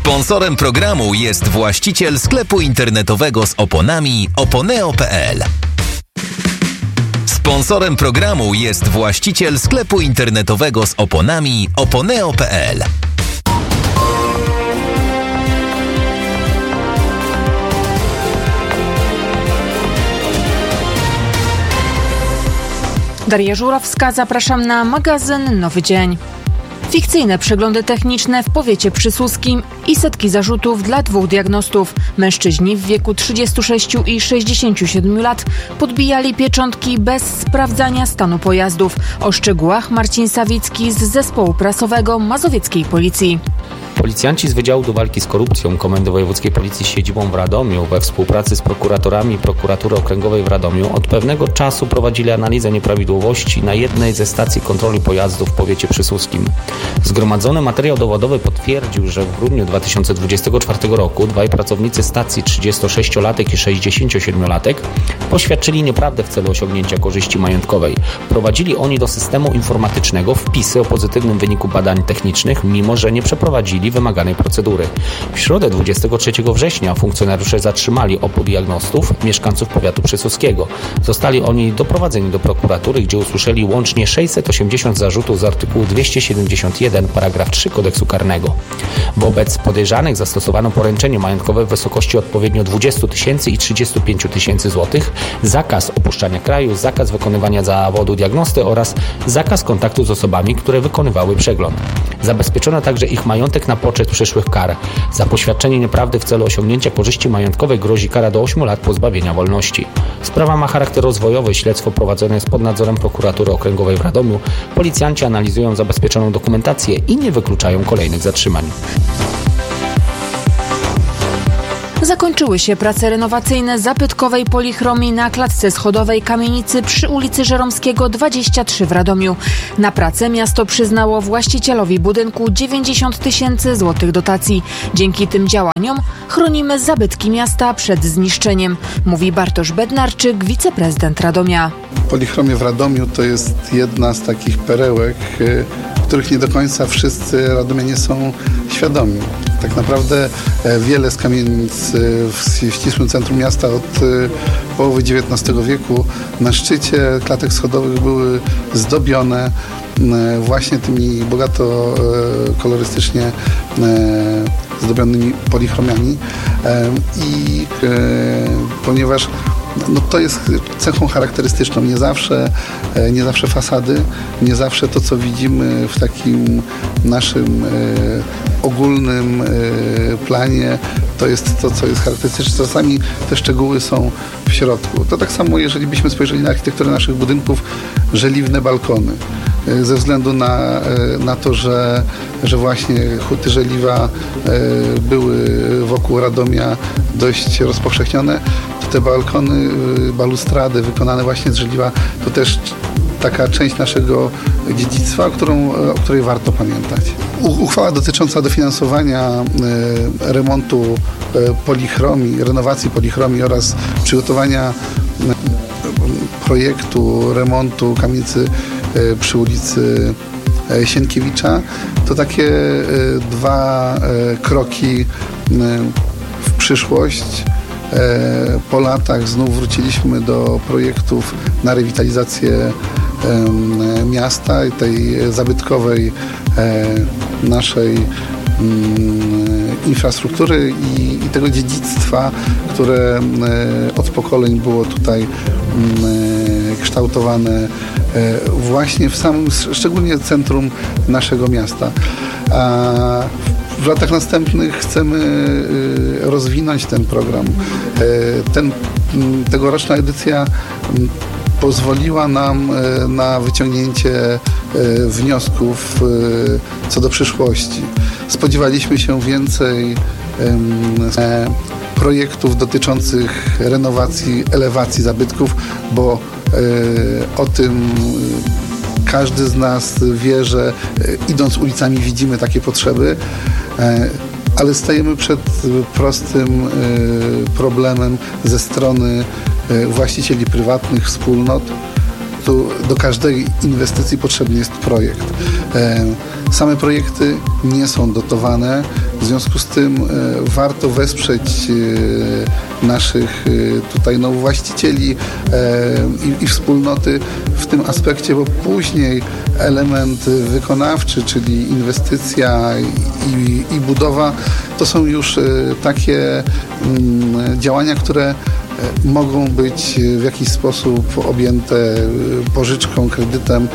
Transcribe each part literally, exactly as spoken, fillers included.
Sponsorem programu jest właściciel sklepu internetowego z oponami oponeo kropka pe el. Sponsorem programu jest właściciel sklepu internetowego z oponami oponeo kropka pe el. Daria Żurowska, zapraszam na magazyn Nowy Dzień. Fikcyjne przeglądy techniczne w powiecie przysłuskim i setki zarzutów dla dwóch diagnostów. Mężczyźni w wieku trzydziestu sześciu i sześćdziesięciu siedmiu lat podbijali pieczątki bez sprawdzania stanu pojazdów. O szczegółach Marcin Sawicki z zespołu prasowego Mazowieckiej Policji. Policjanci z Wydziału do Walki z Korupcją Komendy Wojewódzkiej Policji z siedzibą w Radomiu we współpracy z prokuratorami Prokuratury Okręgowej w Radomiu od pewnego czasu prowadzili analizę nieprawidłowości na jednej ze stacji kontroli pojazdów w powiecie przysłuskim. Zgromadzony materiał dowodowy potwierdził, że w grudniu dwa tysiące dwudziestego czwartego roku dwaj pracownicy stacji trzydziestosześciolatek i sześćdziesięciosiedmiolatek poświadczyli nieprawdę w celu osiągnięcia korzyści majątkowej. Prowadzili oni do systemu informatycznego wpisy o pozytywnym wyniku badań technicznych, mimo że nie przeprowadzili wymaganej procedury. W środę dwudziestego trzeciego września funkcjonariusze zatrzymali obu diagnostów, mieszkańców powiatu przysłuskiego. Zostali oni doprowadzeni do prokuratury, gdzie usłyszeli łącznie sześćset osiemdziesiąt zarzutów z artykułu dwieście siedemdziesiąt jeden paragraf trzy kodeksu karnego. Wobec podejrzanych zastosowano poręczenie majątkowe w wysokości odpowiednio dwadzieścia tysięcy i trzydzieści pięć tysięcy złotych, zakaz opuszczania kraju, zakaz wykonywania zawodu diagnosty oraz zakaz kontaktu z osobami, które wykonywały przegląd. Zabezpieczono także ich majątek na poczet przyszłych kar. Za poświadczenie nieprawdy w celu osiągnięcia korzyści majątkowej grozi kara do ośmiu lat pozbawienia wolności. Sprawa ma charakter rozwojowy. Śledztwo prowadzone jest pod nadzorem Prokuratury Okręgowej w Radomiu. Policjanci analizują zabezpieczoną dokumentację i nie wykluczają kolejnych zatrzymań. Zakończyły się prace renowacyjne zabytkowej polichromii na klatce schodowej kamienicy przy ulicy Żeromskiego dwadzieścia trzy w Radomiu. Na pracę miasto przyznało właścicielowi budynku dziewięćdziesiąt tysięcy złotych dotacji. Dzięki tym działaniom chronimy zabytki miasta przed zniszczeniem, mówi Bartosz Bednarczyk, wiceprezydent Radomia. Polichromia w Radomiu to jest jedna z takich perełek, których nie do końca wszyscy radomianie są świadomi. Tak naprawdę wiele z kamienic w ścisłym centrum miasta od połowy dziewiętnastego wieku na szczycie klatek schodowych były zdobione właśnie tymi bogato kolorystycznie zdobionymi polichromiami i ponieważ no to jest cechą charakterystyczną. Nie zawsze, nie zawsze fasady, nie zawsze to, co widzimy w takim naszym e, ogólnym e, planie, to jest to, co jest charakterystyczne. Czasami te szczegóły są w środku. To tak samo, jeżeli byśmy spojrzeli na architekturę naszych budynków, żeliwne balkony. E, ze względu na, e, na to, że, że właśnie huty żeliwa e, były wokół Radomia dość rozpowszechnione, te balkony, balustrady wykonane właśnie z żeliwa to też taka część naszego dziedzictwa, o, którą, o której warto pamiętać. Uchwała dotycząca dofinansowania remontu polichromii, renowacji polichromii oraz przygotowania projektu remontu kamienicy przy ulicy Sienkiewicza to takie dwa kroki w przyszłość. Po latach znów wróciliśmy do projektów na rewitalizację miasta i tej zabytkowej naszej infrastruktury i, i tego dziedzictwa, które od pokoleń było tutaj kształtowane właśnie w samym, szczególnie centrum naszego miasta. A w latach następnych chcemy rozwinąć ten program. Ten, tegoroczna edycja pozwoliła nam na wyciągnięcie wniosków co do przyszłości. Spodziewaliśmy się więcej projektów dotyczących renowacji, elewacji zabytków, bo o tym każdy z nas wie, że idąc ulicami widzimy takie potrzeby, ale stajemy przed prostym problemem ze strony właścicieli prywatnych, wspólnot. Tu do każdej inwestycji potrzebny jest projekt. Same projekty nie są dotowane. W związku z tym warto wesprzeć naszych tutaj no, właścicieli i, i wspólnoty w tym aspekcie, bo później element wykonawczy, czyli inwestycja i, i budowa, to są już takie działania, które mogą być w jakiś sposób objęte pożyczką, kredytem,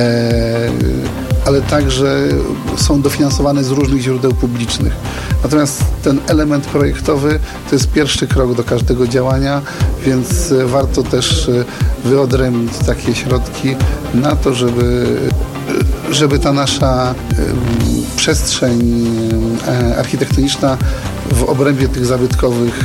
ale także są dofinansowane z różnych źródeł publicznych. Natomiast ten element projektowy to jest pierwszy krok do każdego działania, więc warto też wyodrębnić takie środki na to, żeby, żeby ta nasza przestrzeń architektoniczna w obrębie tych zabytkowych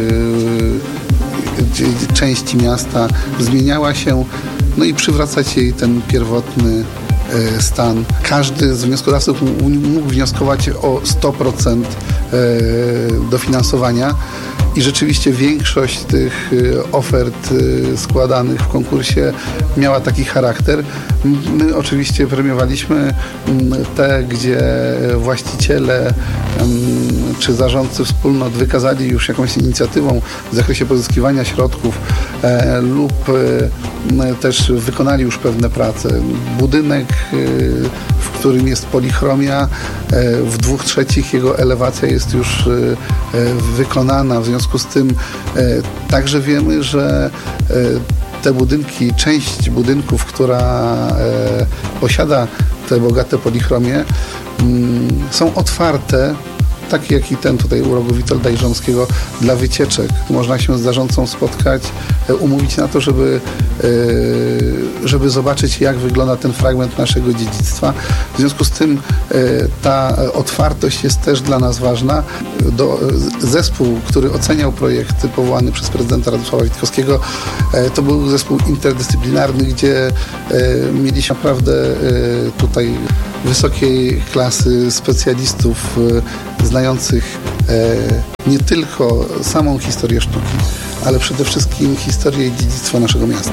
części miasta zmieniała się, no i przywracać jej ten pierwotny stan. Każdy z wnioskodawców mógł wnioskować o sto procent dofinansowania i rzeczywiście większość tych ofert składanych w konkursie miała taki charakter. My oczywiście premiowaliśmy te, gdzie właściciele czy zarządcy wspólnot wykazali już jakąś inicjatywą w zakresie pozyskiwania środków lub też wykonali już pewne prace. Budynek, w którym jest polichromia, w dwóch trzecich jego elewacja jest już wykonana. W związku z tym także wiemy, że te budynki, część budynków, która posiada te bogate polichromie, są otwarte, taki jak i ten tutaj u rogu Witolda Iżomskiego, dla wycieczek. Można się z zarządcą spotkać, umówić na to, żeby, żeby zobaczyć, jak wygląda ten fragment naszego dziedzictwa. W związku z tym ta otwartość jest też dla nas ważna. Do, zespół, który oceniał projekty powołany przez prezydenta Radosława Witkowskiego, to był zespół interdyscyplinarny, gdzie mieliśmy naprawdę tutaj wysokiej klasy specjalistów znających nie tylko samą historię sztuki, ale przede wszystkim historię i dziedzictwo naszego miasta.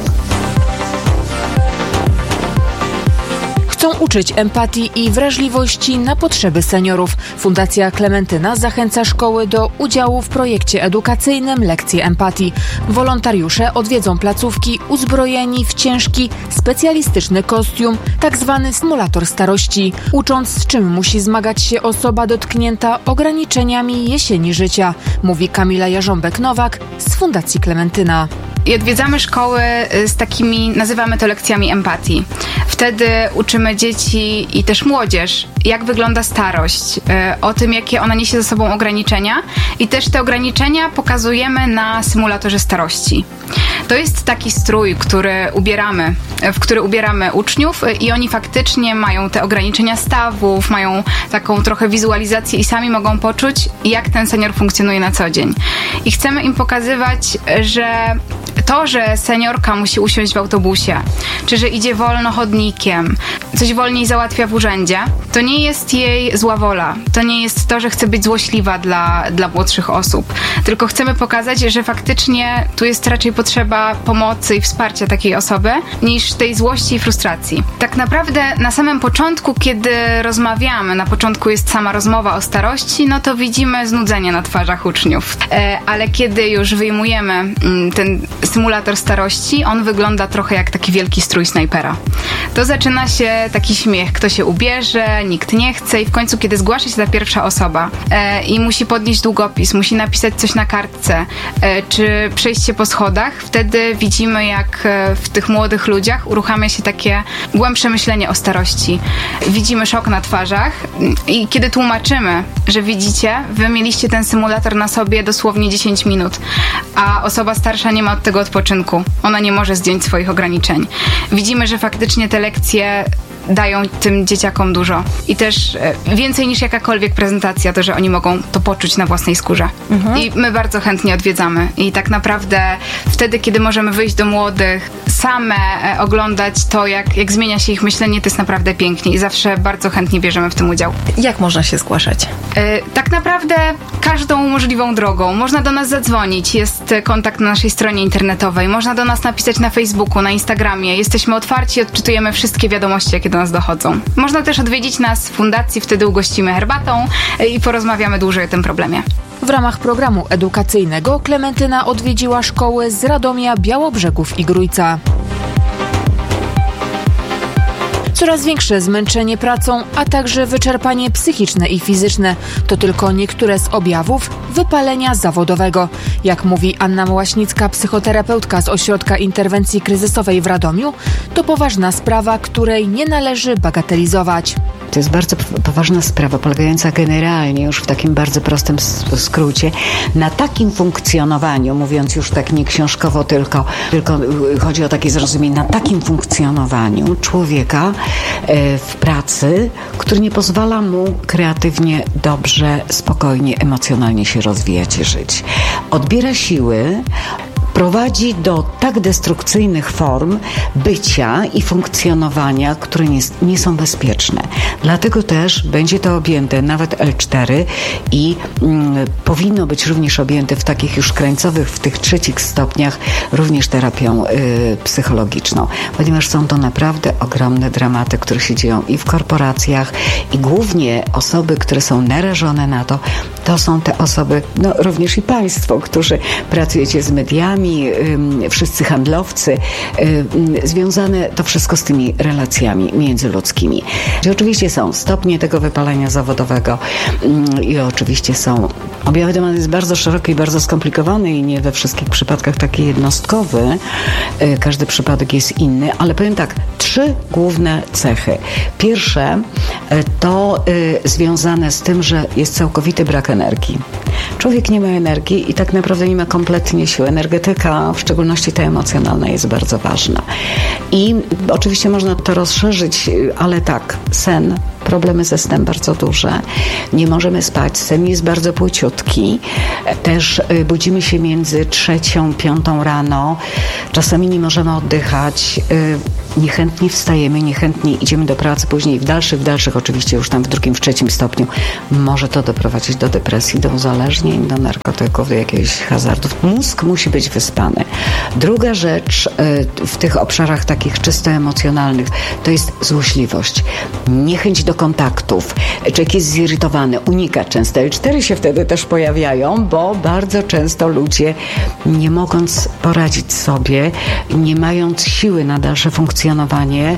Chcą uczyć empatii i wrażliwości na potrzeby seniorów. Fundacja Klementyna zachęca szkoły do udziału w projekcie edukacyjnym Lekcje Empatii. Wolontariusze odwiedzą placówki uzbrojeni w ciężki, specjalistyczny kostium, tak zwany symulator starości, ucząc, z czym musi zmagać się osoba dotknięta ograniczeniami jesieni życia, mówi Kamila Jarząbek-Nowak z Fundacji Klementyna. I odwiedzamy szkoły z takimi, nazywamy to lekcjami empatii. Wtedy uczymy dzieci i też młodzież, jak wygląda starość, o tym, jakie ona niesie ze sobą ograniczenia i też te ograniczenia pokazujemy na symulatorze starości. To jest taki strój, który ubieramy, w który ubieramy uczniów i oni faktycznie mają te ograniczenia stawów, mają taką trochę wizualizację i sami mogą poczuć, jak ten senior funkcjonuje na co dzień. I chcemy im pokazywać, że to, że seniorka musi usiąść w autobusie, czy że idzie wolno chodnikiem, coś wolniej załatwia w urzędzie, to nie jest jej zła wola. To nie jest to, że chce być złośliwa dla, dla młodszych osób. Tylko chcemy pokazać, że faktycznie tu jest raczej potrzeba pomocy i wsparcia takiej osoby, niż tej złości i frustracji. Tak naprawdę na samym początku, kiedy rozmawiamy, na początku jest sama rozmowa o starości, no to widzimy znudzenie na twarzach uczniów. E, ale kiedy już wyjmujemy mm, ten symulator starości, on wygląda trochę jak taki wielki strój snajpera. To zaczyna się taki śmiech, kto się ubierze, nikt nie chce i w końcu, kiedy zgłasza się ta pierwsza osoba e, i musi podnieść długopis, musi napisać coś na kartce, e, czy przejść się po schodach, wtedy widzimy, jak e, w tych młodych ludziach uruchamia się takie głębsze myślenie o starości. Widzimy szok na twarzach i kiedy tłumaczymy, że widzicie, wy mieliście ten symulator na sobie dosłownie dziesięć minut, a osoba starsza nie ma od tego odpoczynku. Ona nie może zdjąć swoich ograniczeń. Widzimy, że faktycznie te lekcje dają tym dzieciakom dużo. I też więcej niż jakakolwiek prezentacja, to, że oni mogą to poczuć na własnej skórze. Mhm. I my bardzo chętnie odwiedzamy. I tak naprawdę wtedy, kiedy możemy wyjść do młodych, same oglądać to, jak, jak zmienia się ich myślenie, to jest naprawdę pięknie. I zawsze bardzo chętnie bierzemy w tym udział. Jak można się zgłaszać? Yy, tak naprawdę każdą możliwą drogą. Można do nas zadzwonić, jest kontakt na naszej stronie internetowej, można do nas napisać na Facebooku, na Instagramie. Jesteśmy otwarci, odczytujemy wszystkie wiadomości, jakie do nas dochodzą. Można też odwiedzić nas w fundacji, wtedy ugościmy herbatą i porozmawiamy dłużej o tym problemie. W ramach programu edukacyjnego Klementyna odwiedziła szkoły z Radomia, Białobrzegów i Grójca. Coraz większe zmęczenie pracą, a także wyczerpanie psychiczne i fizyczne to tylko niektóre z objawów wypalenia zawodowego. Jak mówi Anna Młaśnicka, psychoterapeutka z Ośrodka Interwencji Kryzysowej w Radomiu, to poważna sprawa, której nie należy bagatelizować. To jest bardzo poważna sprawa, polegająca generalnie, już w takim bardzo prostym skrócie, na takim funkcjonowaniu, mówiąc już tak nie książkowo, tylko, tylko chodzi o takie zrozumienie, na takim funkcjonowaniu człowieka w pracy, który nie pozwala mu kreatywnie, dobrze, spokojnie, emocjonalnie się rozwijać i żyć. Odbiera siły, prowadzi do tak destrukcyjnych form bycia i funkcjonowania, które nie, nie są bezpieczne. Dlatego też będzie to objęte nawet L cztery i mm, powinno być również objęte w takich już krańcowych, w tych trzecich stopniach również terapią y, psychologiczną, ponieważ są to naprawdę ogromne dramaty, które się dzieją i w korporacjach, i głównie osoby, które są narażone na to, to są te osoby, no również i państwo, którzy pracujecie z mediami, wszyscy handlowcy, związane to wszystko z tymi relacjami międzyludzkimi. I oczywiście są stopnie tego wypalenia zawodowego i oczywiście są objawy. Temat jest bardzo szeroki i bardzo skomplikowany i nie we wszystkich przypadkach taki jednostkowy. Każdy przypadek jest inny, ale powiem tak, trzy główne cechy. Pierwsze to związane z tym, że jest całkowity brak energii. Człowiek nie ma energii i tak naprawdę nie ma kompletnie siły. Energetyka, w szczególności ta emocjonalna, jest bardzo ważna. I oczywiście można to rozszerzyć, ale tak, sen, problemy ze snem bardzo duże. Nie możemy spać, sen jest bardzo płyciutki. Też budzimy się między trzecią, piątą rano. Czasami nie możemy oddychać. Niechętnie wstajemy, niechętnie idziemy do pracy, później w dalszych, w dalszych, oczywiście już tam w drugim, w trzecim stopniu może to doprowadzić do depresji, do uzależnień, do narkotyków, do jakichś hazardów. Mózg musi być wyspany. Druga rzecz w tych obszarach takich czysto emocjonalnych to jest złośliwość, niechęć do kontaktów. Człowiek jest zirytowany, unika często. L cztery się wtedy też pojawiają, bo bardzo często ludzie, nie mogąc poradzić sobie, nie mając siły na dalsze funkcjonowanie,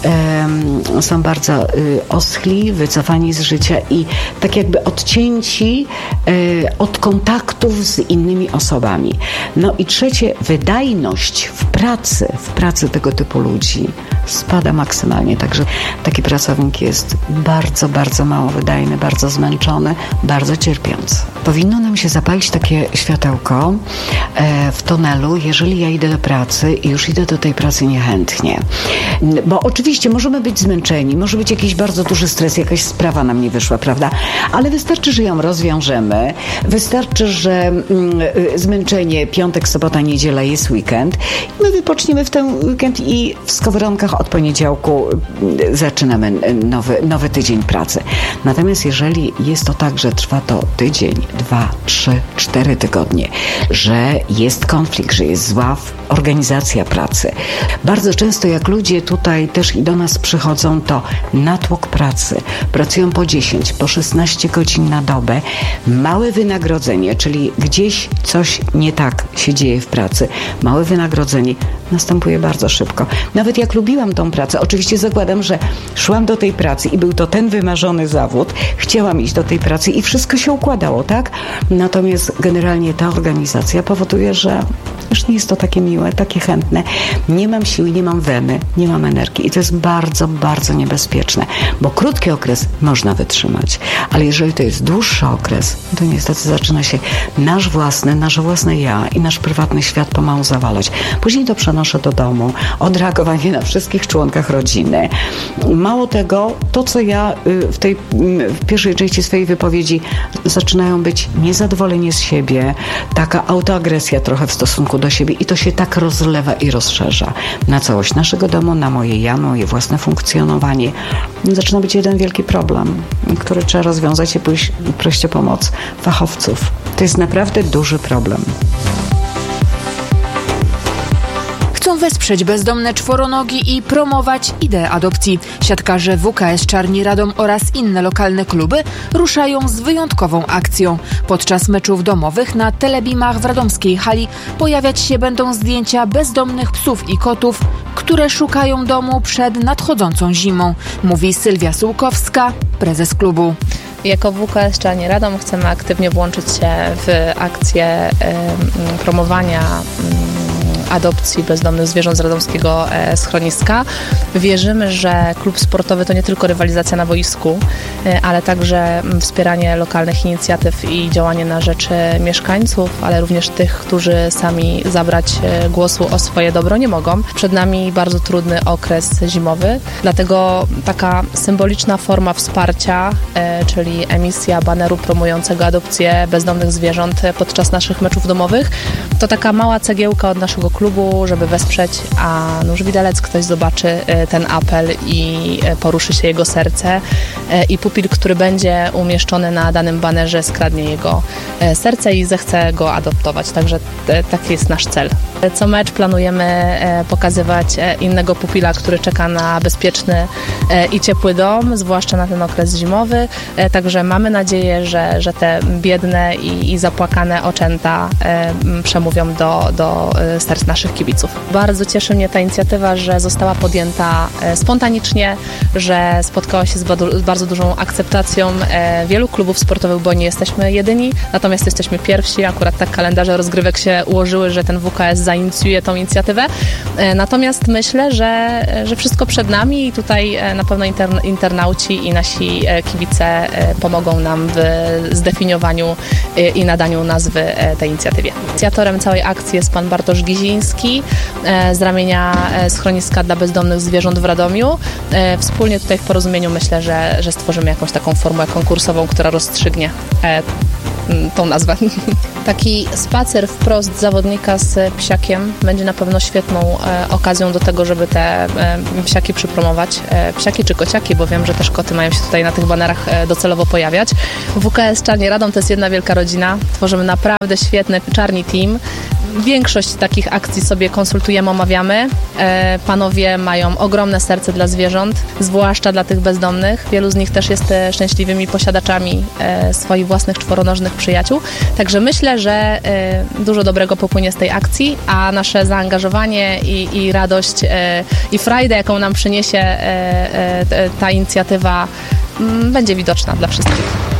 um, są bardzo y, oschli, wycofani z życia i tak jakby odcięci y, od kontaktów z innymi osobami. No i trzecie, wydajność w pracy, w pracy tego typu ludzi spada maksymalnie. Także taki pracownik jest bardzo, bardzo mało wydajny, bardzo zmęczony, bardzo cierpiący. Powinno nam się zapalić takie światełko e, w tunelu, jeżeli ja idę do pracy i już idę do tej pracy niechętnie. Bo oczywiście możemy być zmęczeni, może być jakiś bardzo duży stres, jakaś sprawa nam nie wyszła, prawda? Ale wystarczy, że ją rozwiążemy. Wystarczy, że mm, zmęczenie, piątek, sobota, niedziela, jest weekend. I my wypoczniemy w ten weekend i w skowronkach od poniedziałku zaczynamy nowy, nowy tydzień pracy. Natomiast jeżeli jest to tak, że trwa to tydzień, dwa, trzy, cztery tygodnie, że jest konflikt, że jest zła organizacja pracy. Bardzo często jak ludzie tutaj też i do nas przychodzą, to natłok pracy. Pracują po dziesięć, po szesnaście godzin na dobę. Małe wynagrodzenie, czyli gdzieś coś nie tak się dzieje w pracy. Małe wynagrodzenie następuje bardzo szybko. Nawet jak lubiłam tą pracę, oczywiście zakładam, że szłam do tej pracy i był to ten wymarzony zawód, chciałam iść do tej pracy i wszystko się układało, tak? Natomiast generalnie ta organizacja powoduje, że już nie jest to takie miłe, takie chętne. Nie mam siły, nie mam weny, nie mam energii i to jest bardzo, bardzo niebezpieczne, bo krótki okres można wytrzymać, ale jeżeli to jest dłuższy okres, to niestety zaczyna się nasz własny, nasze własne ja i nasz prywatny świat pomału zawalać. Później to przenoszę do domu, odreagowanie na wszystkich członkach rodziny. Mało tego, to co ja w tej w pierwszej części swojej wypowiedzi zaczynają być niezadowolenie z siebie, taka autoagresja trochę w stosunku do siebie i to się tak rozlewa i rozszerza na całość naszego domu, na moje ja, moje własne funkcjonowanie. Zaczyna być jeden wielki problem, który trzeba rozwiązać i pójść, prosić o pomoc fachowców. To jest naprawdę duży problem. Chcą wesprzeć bezdomne czworonogi i promować ideę adopcji. Siatkarze W K S Czarni Radom oraz inne lokalne kluby ruszają z wyjątkową akcją. Podczas meczów domowych na telebimach w radomskiej hali pojawiać się będą zdjęcia bezdomnych psów i kotów, które szukają domu przed nadchodzącą zimą, mówi Sylwia Sułkowska, prezes klubu. Jako W K S Czarni Radom chcemy aktywnie włączyć się w akcję y, promowania y, adopcji bezdomnych zwierząt z radomskiego schroniska. Wierzymy, że klub sportowy to nie tylko rywalizacja na boisku, ale także wspieranie lokalnych inicjatyw i działanie na rzecz mieszkańców, ale również tych, którzy sami zabrać głosu o swoje dobro nie mogą. Przed nami bardzo trudny okres zimowy, dlatego taka symboliczna forma wsparcia, czyli emisja baneru promującego adopcję bezdomnych zwierząt podczas naszych meczów domowych, to taka mała cegiełka od naszego klubu, żeby wesprzeć, a nuż widelec ktoś zobaczy ten apel i poruszy się jego serce i pupil, który będzie umieszczony na danym banerze, skradnie jego serce i zechce go adoptować. Także taki jest nasz cel. Co mecz planujemy pokazywać innego pupila, który czeka na bezpieczny i ciepły dom, zwłaszcza na ten okres zimowy. Także mamy nadzieję, że, że te biedne i, i zapłakane oczęta przemówią do, do serc naszych kibiców. Bardzo cieszy mnie ta inicjatywa, że została podjęta spontanicznie, że spotkała się z bardzo dużą akceptacją wielu klubów sportowych, bo nie jesteśmy jedyni, natomiast jesteśmy pierwsi. Akurat tak kalendarze rozgrywek się ułożyły, że ten W K S zainicjuje tą inicjatywę. Natomiast myślę, że, że wszystko przed nami i tutaj na pewno inter, internauci i nasi kibice pomogą nam w zdefiniowaniu i nadaniu nazwy tej inicjatywie. Inicjatorem całej akcji jest pan Bartosz Giziński z ramienia Schroniska dla Bezdomnych Zwierząt w Radomiu. Wspólnie tutaj w porozumieniu myślę, że, że stworzymy jakąś taką formułę konkursową, która rozstrzygnie tą nazwę. Taki spacer wprost zawodnika z psiakiem będzie na pewno świetną e, okazją do tego, żeby te e, psiaki przypromować. E, psiaki czy kociaki, bo wiem, że też koty mają się tutaj na tych banerach e, docelowo pojawiać. W K S Czarni Radom to jest jedna wielka rodzina. Tworzymy naprawdę świetny czarni team. Większość takich akcji sobie konsultujemy, omawiamy. E, panowie mają ogromne serce dla zwierząt, zwłaszcza dla tych bezdomnych. Wielu z nich też jest e, szczęśliwymi posiadaczami e, swoich własnych czworonożnych przyjaciół. Także myślę, że e, dużo dobrego popłynie z tej akcji, a nasze zaangażowanie i, i radość e, i frajdę, jaką nam przyniesie e, e, ta inicjatywa, m, będzie widoczna dla wszystkich.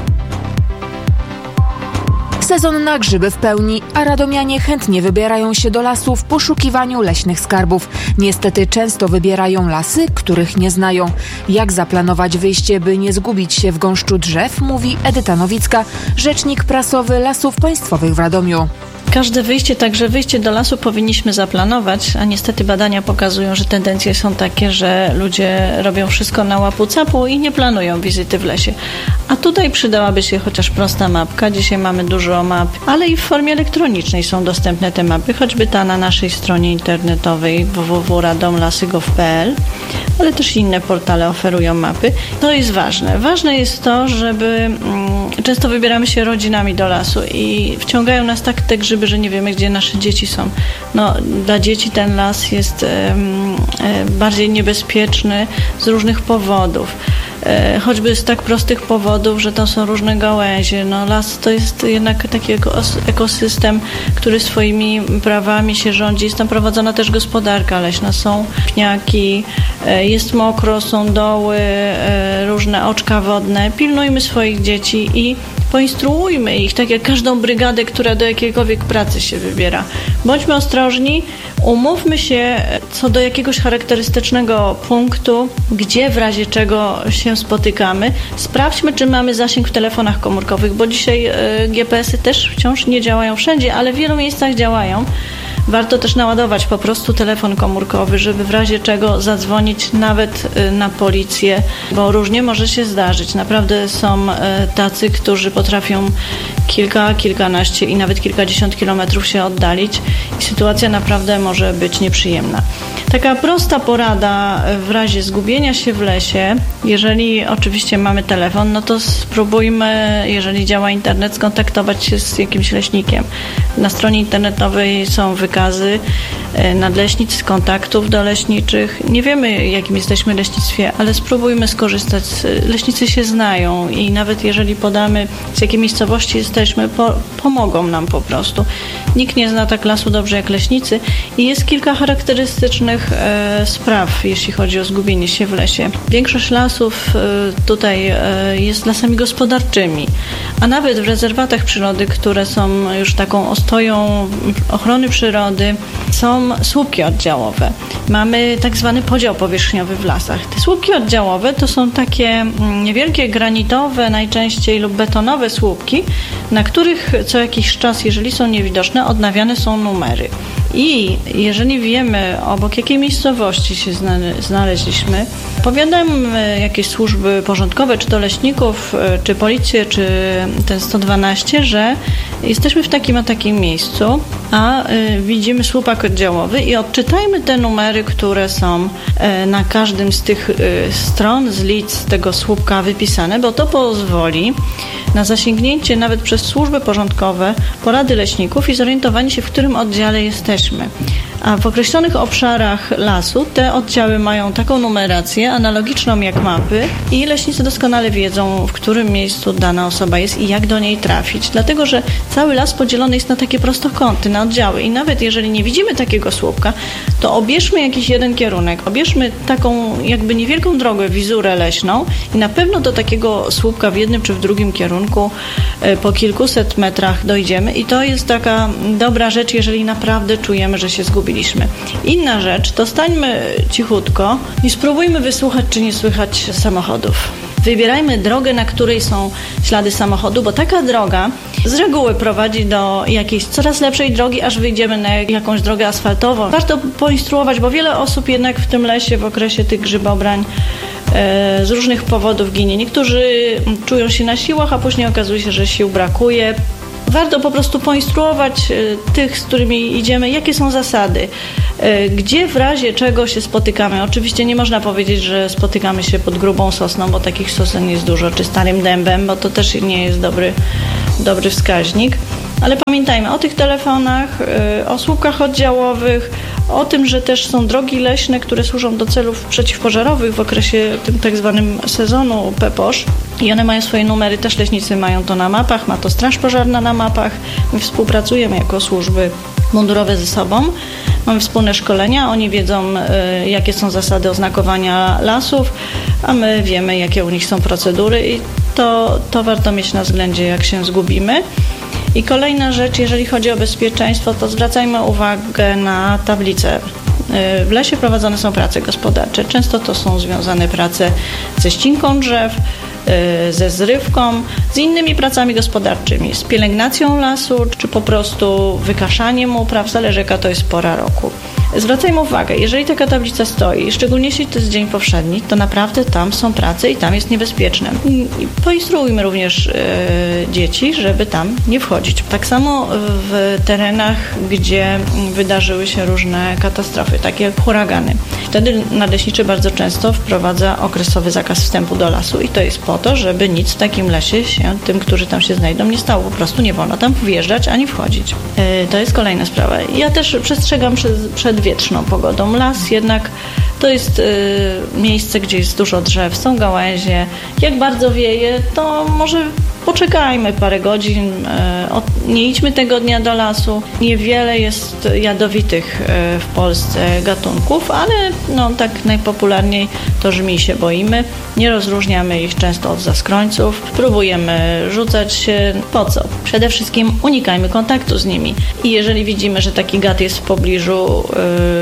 Sezon na grzyby w pełni, a radomianie chętnie wybierają się do lasu w poszukiwaniu leśnych skarbów. Niestety często wybierają lasy, których nie znają. Jak zaplanować wyjście, by nie zgubić się w gąszczu drzew, mówi Edyta Nowicka, rzecznik prasowy Lasów Państwowych w Radomiu. Każde wyjście, także wyjście do lasu powinniśmy zaplanować, a niestety badania pokazują, że tendencje są takie, że ludzie robią wszystko na łapu-capu i nie planują wizyty w lesie. A tutaj przydałaby się chociaż prosta mapka. Dzisiaj mamy dużo map, ale i w formie elektronicznej są dostępne te mapy, choćby ta na naszej stronie internetowej w w w kropka radomlasy kropka gov kropka p l, ale też inne portale oferują mapy. To jest ważne. Ważne jest to, żeby mm, często wybieramy się rodzinami do lasu i wciągają nas tak te grzyby, że nie wiemy, gdzie nasze dzieci są. No, dla dzieci ten las jest e, e, bardziej niebezpieczny z różnych powodów. E, choćby z tak prostych powodów, że to są różne gałęzie. No, las to jest jednak taki ekosystem, który swoimi prawami się rządzi. Jest tam prowadzona też gospodarka leśna. Są pniaki, e, jest mokro, są doły, e, różne oczka wodne. Pilnujmy swoich dzieci i poinstruujmy ich, tak jak każdą brygadę, która do jakiejkolwiek pracy się wybiera. Bądźmy ostrożni, umówmy się co do jakiegoś charakterystycznego punktu, gdzie w razie czego się spotykamy. Sprawdźmy, czy mamy zasięg w telefonach komórkowych, bo dzisiaj G P S y też wciąż nie działają wszędzie, ale w wielu miejscach działają. Warto też naładować po prostu telefon komórkowy, żeby w razie czego zadzwonić nawet na policję, bo różnie może się zdarzyć. Naprawdę są tacy, którzy potrafią kilka, kilkanaście i nawet kilkadziesiąt kilometrów się oddalić i sytuacja naprawdę może być nieprzyjemna. Taka prosta porada w razie zgubienia się w lesie, jeżeli oczywiście mamy telefon, no to spróbujmy, jeżeli działa internet, skontaktować się z jakimś leśnikiem. Na stronie internetowej są wykazy nadleśnic, kontaktów do leśniczych. Nie wiemy, jakim jesteśmy leśnictwie, ale spróbujmy skorzystać. Leśnicy się znają i nawet jeżeli podamy, z jakiej miejscowości jesteśmy, po, pomogą nam po prostu. Nikt nie zna tak lasu dobrze jak leśnicy i jest kilka charakterystycznych e, spraw, jeśli chodzi o zgubienie się w lesie. Większość lasów e, tutaj e, jest lasami gospodarczymi, a nawet w rezerwatach przyrody, które są już taką ostoją ochrony przyrody, są słupki oddziałowe. Mamy tak zwany podział powierzchniowy w lasach. Te słupki oddziałowe to są takie niewielkie granitowe, najczęściej lub betonowe słupki, na których co jakiś czas, jeżeli są niewidoczne, odnawiane są numery. I jeżeli wiemy, obok jakiej miejscowości się znaleźliśmy, powiadamy jakieś służby porządkowe, czy to leśników, czy policję, czy ten sto dwanaście, że jesteśmy w takim a takim miejscu, a y, widzimy słupak oddziałowy i odczytajmy te numery, które są y, na każdym z tych y, stron, z lic tego słupka wypisane, bo to pozwoli na zasięgnięcie nawet przez służby porządkowe porady leśników i zorientowanie się, w którym oddziale jesteśmy. A w określonych obszarach lasu te oddziały mają taką numerację analogiczną jak mapy i leśnicy doskonale wiedzą, w którym miejscu dana osoba jest i jak do niej trafić. Dlatego, że cały las podzielony jest na takie prostokąty, na oddziały i nawet jeżeli nie widzimy takiego słupka, to obierzmy jakiś jeden kierunek, obierzmy taką jakby niewielką drogę, wizurę leśną i na pewno do takiego słupka w jednym czy w drugim kierunku po kilkuset metrach dojdziemy i to jest taka dobra rzecz, jeżeli naprawdę czujemy, że się zgubimy. Inna rzecz, to stańmy cichutko i spróbujmy wysłuchać, czy nie słychać samochodów. Wybierajmy drogę, na której są ślady samochodu, bo taka droga z reguły prowadzi do jakiejś coraz lepszej drogi, aż wyjdziemy na jakąś drogę asfaltową. Warto poinstruować, bo wiele osób jednak w tym lesie w okresie tych grzybobrań z różnych powodów ginie. Niektórzy czują się na siłach, a później okazuje się, że sił brakuje. Warto po prostu poinstruować tych, z którymi idziemy, jakie są zasady, gdzie w razie czego się spotykamy. Oczywiście nie można powiedzieć, że spotykamy się pod grubą sosną, bo takich sosen jest dużo, czy starym dębem, bo to też nie jest dobry, dobry wskaźnik. Ale pamiętajmy o tych telefonach, o słupkach oddziałowych, o tym, że też są drogi leśne, które służą do celów przeciwpożarowych w okresie tym tak zwanym sezonu peposz i one mają swoje numery, też leśnicy mają to na mapach, ma to Straż Pożarna na mapach. My współpracujemy jako służby mundurowe ze sobą, mamy wspólne szkolenia, oni wiedzą, jakie są zasady oznakowania lasów, a my wiemy, jakie u nich są procedury i to, to warto mieć na względzie, jak się zgubimy. I kolejna rzecz, jeżeli chodzi o bezpieczeństwo, to zwracajmy uwagę na tablice. W lesie prowadzone są prace gospodarcze. Często to są związane prace ze ścinką drzew, ze zrywką, z innymi pracami gospodarczymi, z pielęgnacją lasu, czy po prostu wykaszaniem upraw, zależy jaka to jest pora roku. Zwracajmy uwagę, jeżeli taka tablica stoi, szczególnie jeśli to jest dzień powszedni, to naprawdę tam są prace i tam jest niebezpieczne. I poinstruujmy również e, dzieci, żeby tam nie wchodzić. Tak samo w terenach, gdzie wydarzyły się różne katastrofy, takie jak huragany. Wtedy nadleśniczy bardzo często wprowadza okresowy zakaz wstępu do lasu i to jest po to, żeby nic w takim lesie się tym, którzy tam się znajdą, nie stało. Po prostu nie wolno tam wjeżdżać ani wchodzić. E, to jest kolejna sprawa. Ja też przestrzegam przed, przed wietrzną pogodą. Las jednak to jest y, miejsce, gdzie jest dużo drzew, są gałęzie. Jak bardzo wieje, to może poczekajmy parę godzin, y, od, nie idźmy tego dnia do lasu. Niewiele jest jadowitych y, w Polsce gatunków, ale no, tak najpopularniej to żmi się boimy. Nie rozróżniamy ich często od zaskrońców. Próbujemy rzucać się. Po co? Przede wszystkim unikajmy kontaktu z nimi. I jeżeli widzimy, że taki gad jest w pobliżu, y,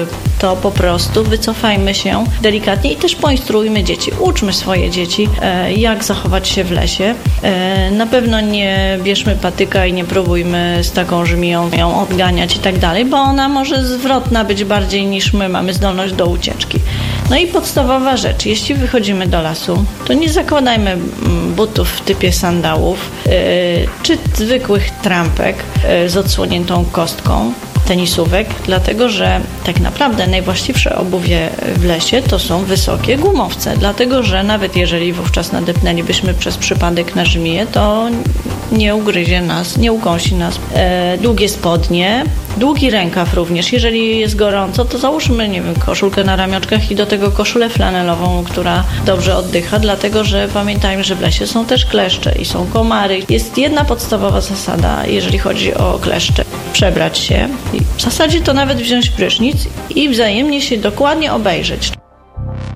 to po prostu wycofajmy się delikatnie i też poinstruujmy dzieci. Uczmy swoje dzieci, jak zachować się w lesie. Na pewno nie bierzmy patyka i nie próbujmy z taką żmiją ją odganiać i tak dalej, bo ona może zwrotna być bardziej niż my mamy zdolność do ucieczki. No i podstawowa rzecz, jeśli wychodzimy do lasu, to nie zakładajmy butów w typie sandałów, yy, czy zwykłych trampek yy, z odsłoniętą kostką, tenisówek, dlatego że tak naprawdę najwłaściwsze obuwie w lesie to są wysokie gumowce, dlatego że nawet jeżeli wówczas nadepnęlibyśmy przez przypadek na żmiję, to nie ugryzie nas, nie ukąsi nas. E, długie spodnie, długi rękaw również. Jeżeli jest gorąco, to załóżmy, nie wiem, koszulkę na ramionczkach i do tego koszulę flanelową, która dobrze oddycha, dlatego że pamiętajmy, że w lesie są też kleszcze i są komary. Jest jedna podstawowa zasada, jeżeli chodzi o kleszcze. Przebrać się i w zasadzie to nawet wziąć prysznic i wzajemnie się dokładnie obejrzeć.